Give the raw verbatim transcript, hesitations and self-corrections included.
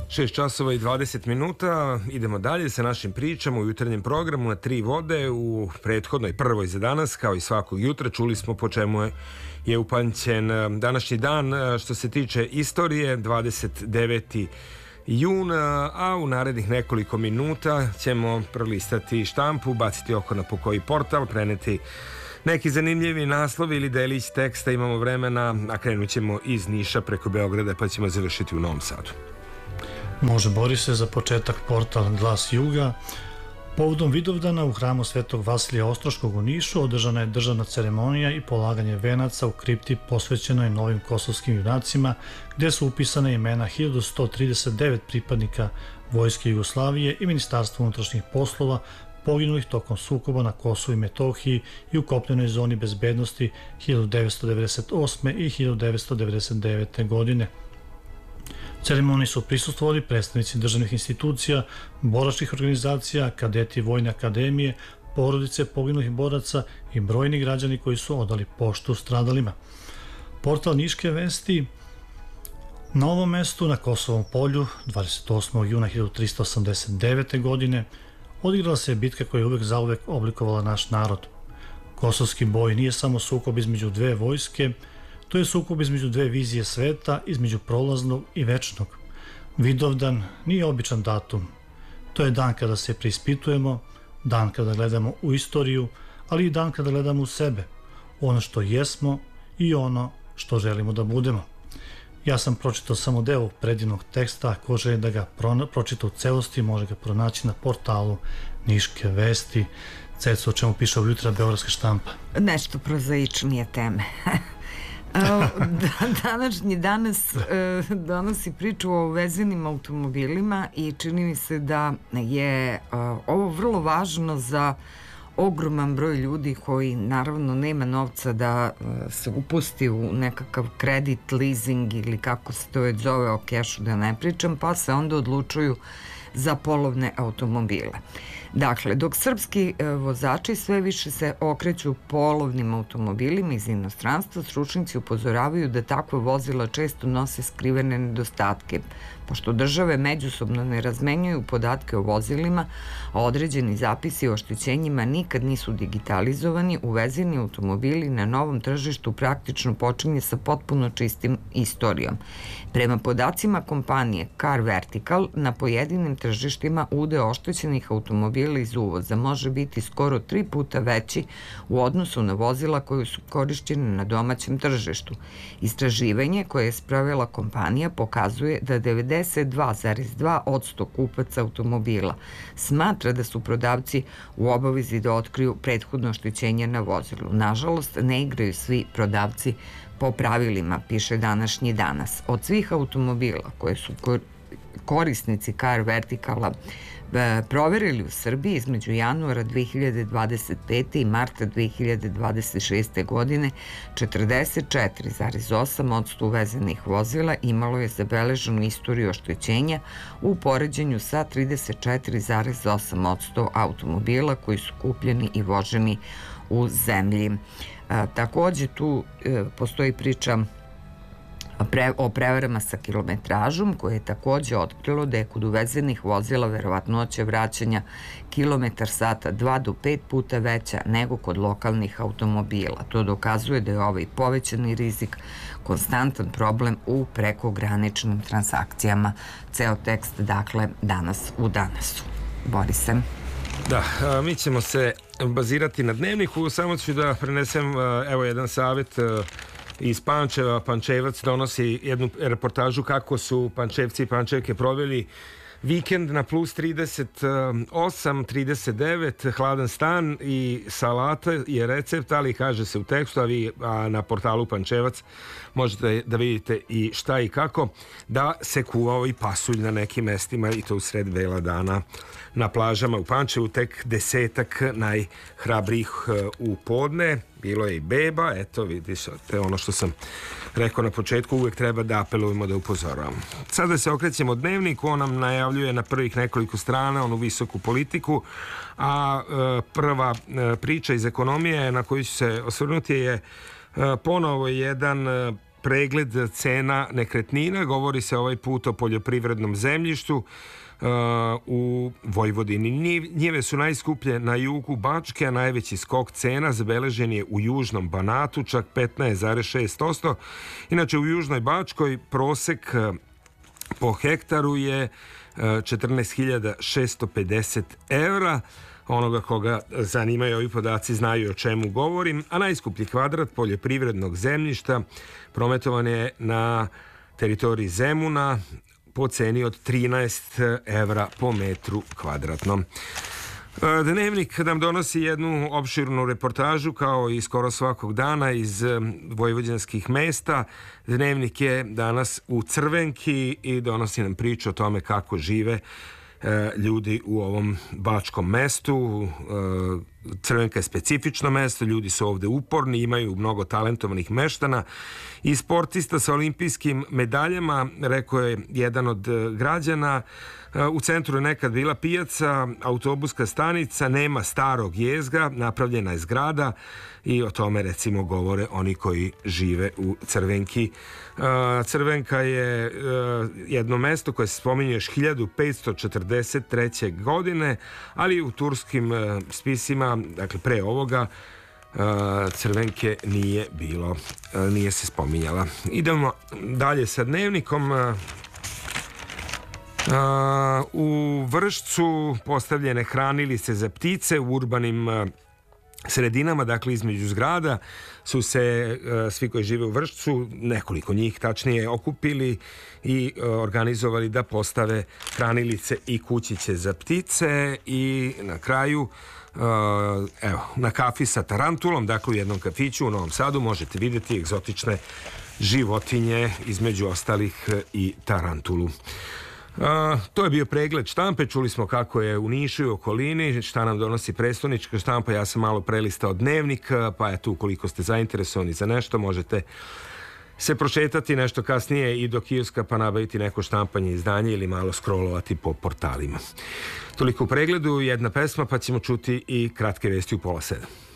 šest časova i dvadeset minuta. Idemo dalje sa našim pričama u jutarnjem programu na tri vode. U prethodnoj prvoj za danas, kao i svakog jutra, čuli smo po čemu je, je upamćen današnji dan. Što se tiče istorije, dvadeset deveti jun, a u narednih nekoliko minuta ćemo prolistati štampu, baciti oko na pokoji portal, preneti neki zanimljivi naslovi ili delić teksta. Imamo vremena, a krenut ćemo iz Niša preko Beograda, pa ćemo završiti u Novom Sadu. Može, Borise, za početak portal Glas Juga. Povodom Vidovdana u hramu Svetog Vasilija Ostroškog u Nišu održana je državna ceremonija i polaganje venaca u kripti posvećenoj novim kosovskim junacima, gde su upisane imena hiljadu sto trideset devet pripadnika Vojske Jugoslavije i Ministarstva unutrašnjih poslova poginulih tokom sukoba na Kosovu i Metohiji i u kopnenoj zoni bezbednosti hiljadu devetsto devedeset osme i hiljadu devetsto devedeset devete. godine. Ceremoniji su prisustvovali predstavnici državnih institucija, boračkih organizacija, kadeti Vojne akademije, porodice poginulih boraca i brojni građani koji su odali poštu stradalima. Portal Niške vesti: na ovom mestu na Kosovom polju dvadeset osmog juna hiljadu tristo osamdeset devete. godine odigrala se bitka koja je uvek zauvek oblikovala naš narod. Kosovski boj nije samo sukob između dve vojske, to je sukob između dve vizije sveta, između prolaznog i večnog. Vidovdan nije običan datum. To je dan kada se preispitujemo, dan kada gledamo u istoriju, ali i dan kada gledamo u sebe, ono što jesmo i ono što želimo da budemo. Ja sam pročitao samo deo predivnog teksta, ako želi da ga pročita u celosti, može ga pronaći na portalu Niške vesti. Ceco, o čemu piše ujutra Beogradska štampa? Nešto prozaičnije teme. Današnji danas donosi priču o uvezenim automobilima i čini mi se da je ovo vrlo važno za ogroman broj ljudi koji naravno nema novca da se upusti u nekakav kredit, leasing ili kako se to već zove, o kešu da ne pričam, pa se onda odlučuju za polovne automobile. Dakle, dok srpski vozači sve više se okreću polovnim automobilima iz inostranstva, stručnjaci upozoravaju da takva vozila često nose skrivene nedostatke. Pošto države međusobno ne razmenjuju podatke o vozilima, a određeni zapisi o oštećenjima nikad nisu digitalizovani, uvezeni automobili na novom tržištu praktično počinje sa potpuno čistim istorijom. Prema podacima kompanije Car Vertical, na pojedinim tržištima udeo oštećenih automobila iz uvoza može biti skoro tri puta veći u odnosu na vozila koje su korišćene na domaćem tržištu. Istraživanje koje je sprovela kompanija pokazuje da devedeset dva zarez dva posto kupaca automobila smatra da su prodavci u obavezi da otkriju prethodno oštećenje na vozilu. Nažalost, ne igraju svi prodavci po pravilima, piše današnji danas. Od svih automobila koje su korisnici Car Verticala proverili u Srbiji između januara dve hiljade dvadeset pete i marta dve hiljade dvadeset šeste. godine, četrdeset četiri zarez osam posto uvezenih vozila imalo je zabeleženu istoriju oštećenja u poređenju sa trideset četiri zarez osam posto automobila koji su kupljeni i voženi u zemlji. Takođe tu postoji priča o prevarama sa kilometražom, koje je takođe otkrilo da je kod uvezenih vozila verovatnoća vraćanja kilometar sata dva do pet puta veća nego kod lokalnih automobila. To dokazuje da je ovaj povećani rizik konstantan problem u prekograničnim transakcijama. Ceo tekst, dakle, danas u Danasu. Borise. Da, mi ćemo se bazirati na dnevniku, samo ću da prenesem evo jedan savjet iz Pančeva. Pančevac donosi jednu reportažu kako su Pančevci i Pančevke proveli vikend na plus trideset osam, trideset devet, hladan stan i salata je recept, ali kaže se u tekstu, a vi a na portalu Pančevac možete da vidite i šta i kako, da se kuvao i pasulj na nekim mestima i to u sred bela dana na plažama u Pančevu, tek desetak najhrabrijih u podne. Bilo je i beba, eto vidiš, to je ono što sam rekao na početku, uvek treba da apelujemo, da upozoravamo. Sada se okrećemo dnevniku, on nam najavljuje na prvih nekoliko strana onu visoku politiku, a e, prva e, priča iz ekonomije na koju ću se osvrnuti je e, ponovo jedan e, pregled cena nekretnina. Govori se ovaj put o poljoprivrednom zemljištu u Vojvodini. Njive su najskuplje na jugu Bačke, a najveći skok cena zabeležen je u južnom Banatu, čak petnaest zarez šest posto. Inače, u južnoj Bačkoj prosek po hektaru je četrnaest hiljada šesto pedeset evra. Onoga koga zanimaju ovi podaci znaju o čemu govorim, a najskuplji kvadrat poljoprivrednog zemljišta prometovan je na teritoriji Zemuna po ceni od trinaest evra po metru kvadratnom. Dnevnik nam donosi jednu opširnu reportažu kao i skoro svakog dana iz vojvođanskih mesta. Dnevnik je danas u Crvenki i donosi nam priču o tome kako žive ljudi u ovom bačkom mestu. Crvenka je specifično mesto, ljudi su ovde uporni, imaju mnogo talentovanih meštana i sportista sa olimpijskim medaljama. Rekao je jedan od građana, u centru je nekad bila pijaca, autobuska stanica, nema starog jezgra, napravljena je zgrada i o tome recimo govore oni koji žive u Crvenki. Crvenka je jedno mesto koje se spominje još hiljadu petsto četrdeset treće. godine, ali u turskim spisima, dakle pre ovoga, Crvenke nije bilo, nije se spominjala. Idemo dalje sa dnevnikom. U Vršcu postavljene hranilice za ptice u urbanim sredinama, dakle između zgrada, su se svi koji žive u Vršcu, nekoliko njih tačnije, okupili i organizovali da postave hranilice i kućiće za ptice. I na kraju, evo, na kafi sa tarantulom, dakle u jednom kafiću u Novom Sadu možete vidjeti egzotične životinje, između ostalih i tarantulu. Uh, to je bio pregled štampe. Čuli smo kako je u Nišu i okolini, šta nam donosi prestonička štampa. Ja sam malo prelistao dnevnik, pa eto, ukoliko ste zainteresovani za nešto, možete se prošetati nešto kasnije i do kioska pa nabaviti neko štampanje izdanje ili malo scrollovati po portalima. Toliko u pregledu, jedna pesma, pa ćemo čuti i kratke vesti u pola sedam.